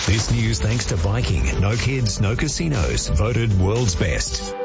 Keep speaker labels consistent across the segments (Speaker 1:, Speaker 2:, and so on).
Speaker 1: This news thanks to Viking. No kids, no casinos. Voted world's best.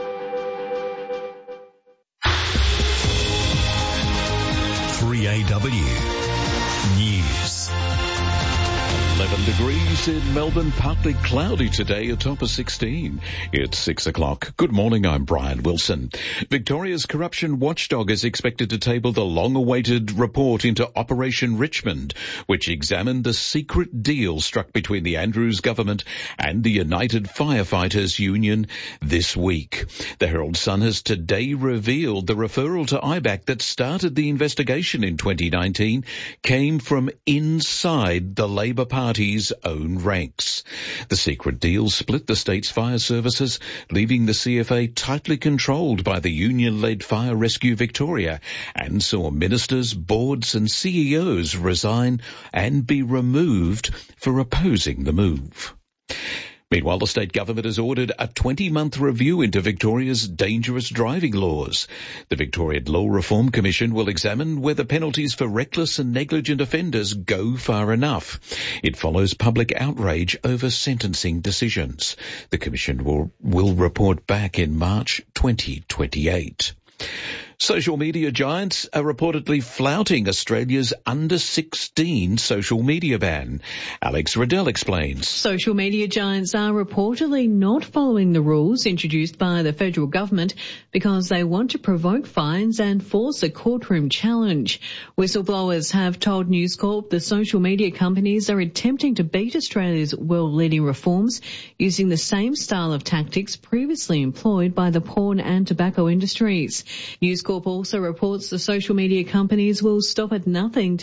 Speaker 1: 3AW News.
Speaker 2: 11 degrees in Melbourne, partly cloudy today, a top of 16. It's 6 o'clock. Good morning, I'm Brian Wilson. Victoria's corruption watchdog is expected to table the long-awaited report into Operation Richmond, which examined the secret deal struck between the Andrews government and the United Firefighters Union this week. The Herald Sun has today revealed the referral to IBAC that started the investigation in 2019 came from inside the Labor Party's own ranks. The secret deal split the state's fire services, leaving the CFA tightly controlled by the union-led Fire Rescue Victoria, and saw ministers, boards and CEOs resign and be removed for opposing the move. Meanwhile, the state government has ordered a 20-month review into Victoria's dangerous driving laws. The Victorian Law Reform Commission will examine whether penalties for reckless and negligent offenders go far enough. It follows public outrage over sentencing decisions. The commission will report back in March 2028. Social media giants are reportedly flouting Australia's under-16 social media ban. Alex Riddell explains.
Speaker 3: Social media giants are reportedly not following the rules introduced by the federal government because they want to provoke fines and force a courtroom challenge. Whistleblowers have told News Corp the social media companies are attempting to beat Australia's world-leading reforms using the same style of tactics previously employed by the porn and tobacco industries. News Corp also reports the social media companies will stop at nothing to